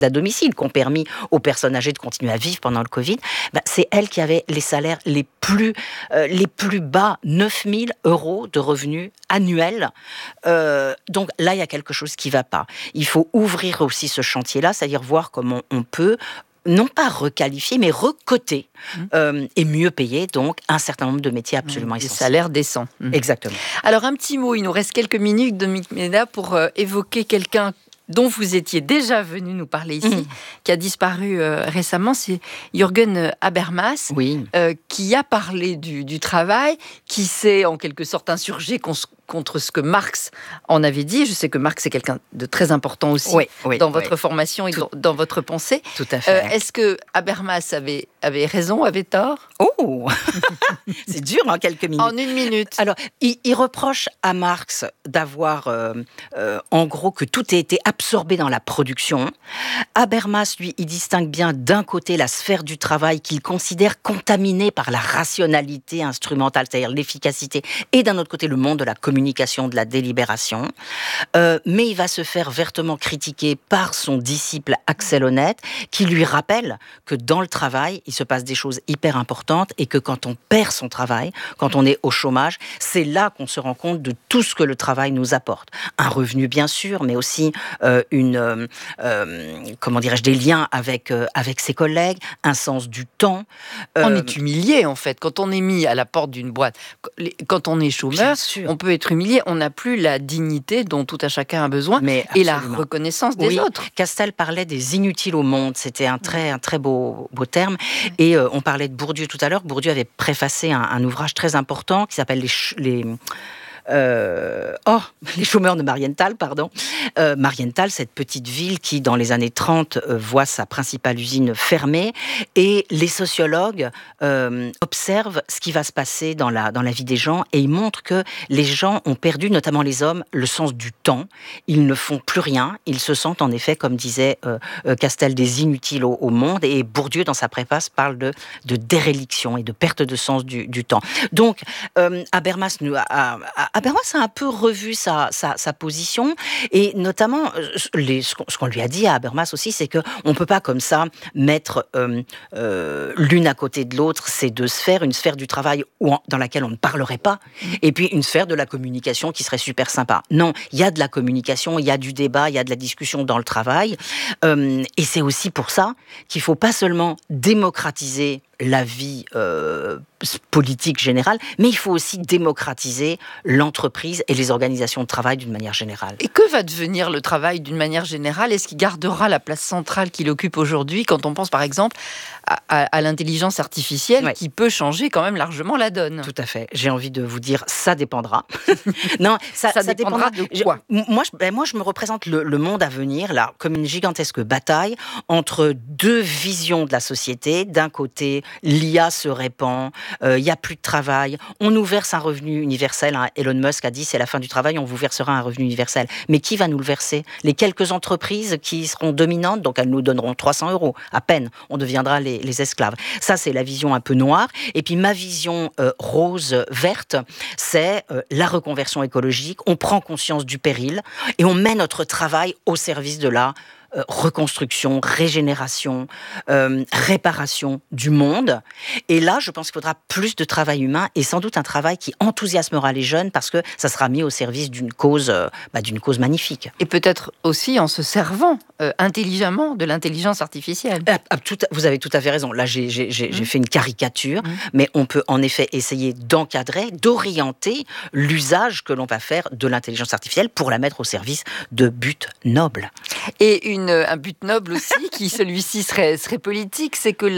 à domicile, qui ont permis aux personnes âgées de continuer à vivre pendant le Covid, c'est elle qui avait les salaires les plus bas, 9 000 € de revenus annuels. Donc là, il y a quelque chose qui ne va pas. Il faut ouvrir aussi ce chantier-là, c'est-à-dire voir comment on peut non pas requalifier, mais recoter et mieux payer donc un certain nombre de métiers absolument essentiels. Des salaires décents. Exactement. Alors un petit mot, il nous reste quelques minutes, Dominique Méda, pour évoquer quelqu'un dont vous étiez déjà venu nous parler ici, qui a disparu récemment, c'est Jürgen Habermas, qui a parlé du travail, qui s'est en quelque sorte insurgé contre ce que Marx en avait dit. Je sais que Marx est quelqu'un de très important aussi dans votre formation et dans votre pensée. Tout à fait. Est-ce que Habermas avait raison, avait tort ? Oh c'est dur en quelques minutes. En une minute. Alors, il reproche à Marx d'avoir, en gros, que tout ait été absorbé dans la production. Habermas, lui, il distingue bien d'un côté la sphère du travail qu'il considère contaminée par la rationalité instrumentale, c'est-à-dire l'efficacité, et d'un autre côté le monde de la communication, de la délibération. Mais il va se faire vertement critiquer par son disciple Axel Honneth, qui lui rappelle que dans le travail, il se passe des choses hyper importantes et que quand on perd son travail, quand on est au chômage, c'est là qu'on se rend compte de tout ce que le travail nous apporte. Un revenu, bien sûr, mais aussi des liens avec ses collègues, un sens du temps. On est humilié, en fait, quand on est mis à la porte d'une boîte. Quand on est chômeur, on peut être humilié. On n'a plus la dignité dont tout à chacun a besoin et la reconnaissance des autres. Castel parlait des inutiles au monde. C'était un très beau terme. Et on parlait de Bourdieu tout à l'heure. Bourdieu avait préfacé un ouvrage très important qui s'appelle les chômeurs de Marienthal, Marienthal, cette petite ville qui, dans les années 30, voit sa principale usine fermée. Et les sociologues observent ce qui va se passer dans la vie des gens et ils montrent que les gens ont perdu, notamment les hommes, le sens du temps. Ils ne font plus rien. Ils se sentent, en effet, comme disait Castel, des inutiles au monde. Et Bourdieu, dans sa préface, parle de déréliction et de perte de sens du temps. Donc, Habermas a un peu revu sa position et notamment ce qu'on lui a dit à Habermas aussi, c'est qu'on ne peut pas comme ça mettre l'une à côté de l'autre ces deux sphères, une sphère du travail dans laquelle on ne parlerait pas et puis une sphère de la communication qui serait super sympa. Non, il y a de la communication, il y a du débat, il y a de la discussion dans le travail et c'est aussi pour ça qu'il ne faut pas seulement démocratiser la vie politique générale, mais il faut aussi démocratiser l'entreprise et les organisations de travail d'une manière générale. Et que va devenir le travail d'une manière générale ? Est-ce qu'il gardera la place centrale qu'il occupe aujourd'hui quand on pense par exemple à l'intelligence artificielle qui peut changer quand même largement la donne ? Tout à fait. J'ai envie de vous dire, ça dépendra. Non, ça dépendra de quoi ? Moi, je me représente le monde à venir là comme une gigantesque bataille entre deux visions de la société. D'un côté, l'IA se répand, il n'y a plus de travail, on nous verse un revenu universel. Elon Musk a dit, c'est la fin du travail, on vous versera un revenu universel. Mais qui va nous le verser ? Les quelques entreprises qui seront dominantes, donc elles nous donneront 300 € à peine, on deviendra les esclaves. Ça, c'est la vision un peu noire. Et puis ma vision rose-verte, c'est la reconversion écologique. On prend conscience du péril et on met notre travail au service de la reconstruction, régénération, réparation du monde. Et là, je pense qu'il faudra plus de travail humain et sans doute un travail qui enthousiasmera les jeunes parce que ça sera mis au service d'une cause magnifique. Et peut-être aussi en se servant intelligemment de l'intelligence artificielle. Vous avez tout à fait raison. Là, j'ai fait une caricature, mais on peut en effet essayer d'encadrer, d'orienter l'usage que l'on va faire de l'intelligence artificielle pour la mettre au service de buts nobles. Et un but noble aussi, qui celui-ci serait politique, c'est que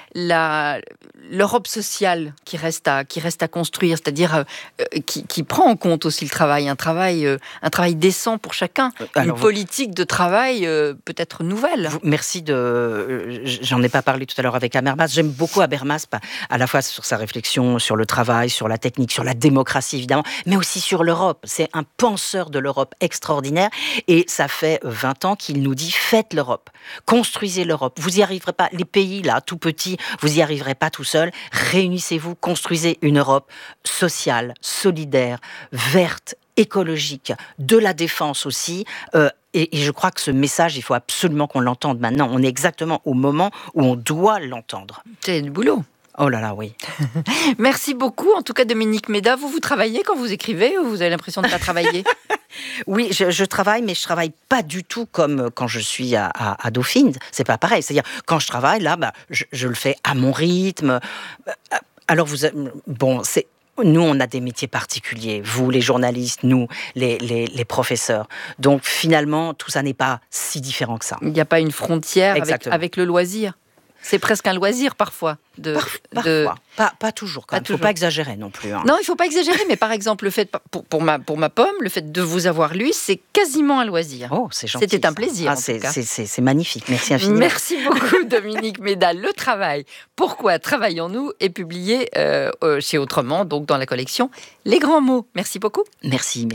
l'Europe sociale qui reste à construire, c'est-à-dire qui prend en compte aussi le travail, un travail décent pour chacun, une politique de travail peut-être nouvelle. Merci j'en ai pas parlé tout à l'heure avec Habermas. J'aime beaucoup Habermas, à la fois sur sa réflexion sur le travail, sur la technique, sur la démocratie évidemment, mais aussi sur l'Europe. C'est un penseur de l'Europe extraordinaire et ça fait 20 ans qu'il nous dit faites l'Europe, construisez l'Europe. Vous y arriverez pas, les pays là, tout petits, vous y arriverez pas tout seul. Réunissez-vous, construisez une Europe sociale, solidaire, verte, écologique, de la défense aussi, Et je crois que ce message, il faut absolument qu'on l'entende maintenant. On est exactement au moment où on doit l'entendre. C'est du boulot. Oh là là, oui. Merci beaucoup. En tout cas, Dominique Méda, vous travaillez quand vous écrivez ou vous avez l'impression de ne pas travailler? Oui, je travaille, mais je travaille pas du tout comme quand je suis à Dauphine. C'est pas pareil. C'est-à-dire, quand je travaille, là, je le fais à mon rythme. Alors, nous, on a des métiers particuliers. Vous, les journalistes, nous, les professeurs. Donc, finalement, tout ça n'est pas si différent que ça. Il n'y a pas une frontière avec le loisir. C'est presque un loisir parfois. Parfois. Pas toujours. Il ne faut pas exagérer non plus. Hein. Non, il ne faut pas exagérer. Mais par exemple, le fait pour ma pomme, le fait de vous avoir lu, c'est quasiment un loisir. Oh, c'est gentil. C'était un plaisir. C'est magnifique. Merci infiniment. Merci beaucoup, Dominique Méda. Le travail. Pourquoi travaillons-nous est publié chez Autrement, donc dans la collection Les Grands Mots. Merci beaucoup. Merci.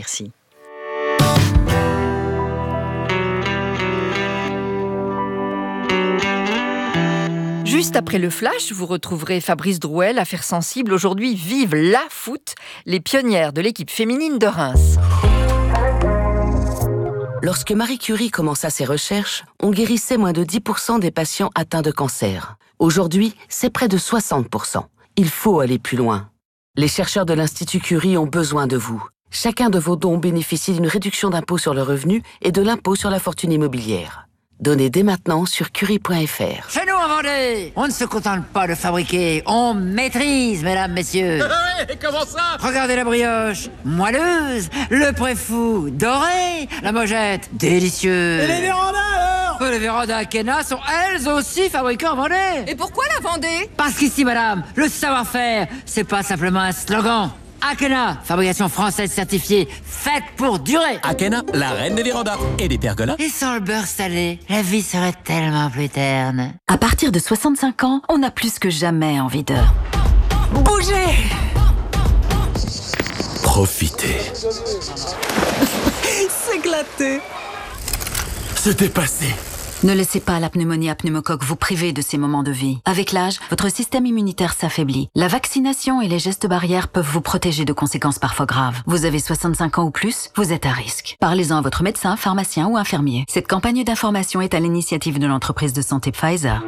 Juste après le flash, vous retrouverez Fabrice Drouel, Affaires sensibles. Aujourd'hui, vive la foot, les pionnières de l'équipe féminine de Reims. Lorsque Marie Curie commença ses recherches, on guérissait moins de 10% des patients atteints de cancer. Aujourd'hui, c'est près de 60%. Il faut aller plus loin. Les chercheurs de l'Institut Curie ont besoin de vous. Chacun de vos dons bénéficie d'une réduction d'impôt sur le revenu et de l'impôt sur la fortune immobilière. Donnez dès maintenant sur curie.fr. Chez nous, en Vendée, on ne se contente pas de fabriquer, on maîtrise, mesdames, messieurs. Comment ça? Regardez la brioche, moelleuse, le préfou, doré, la mojette, délicieuse. Et les vérandas alors? Les vérandas Akena sont elles aussi fabriquées en Vendée. Et pourquoi la Vendée? Parce qu'ici, madame, le savoir-faire, c'est pas simplement un slogan. Akena, fabrication française certifiée, faite pour durer. Akena, la reine des vérandas et des pergolas. Et sans le beurre salé, la vie serait tellement plus terne. À partir de 65 ans, on a plus que jamais envie de bouger. Profitez. S'éclater. Se dépasser. Ne laissez pas la pneumonie à pneumocoque vous priver de ces moments de vie. Avec l'âge, votre système immunitaire s'affaiblit. La vaccination et les gestes barrières peuvent vous protéger de conséquences parfois graves. Vous avez 65 ans ou plus, vous êtes à risque. Parlez-en à votre médecin, pharmacien ou infirmier. Cette campagne d'information est à l'initiative de l'entreprise de santé Pfizer.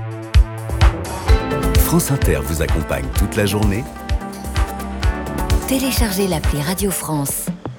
France Inter vous accompagne toute la journée. Téléchargez l'appli Radio France.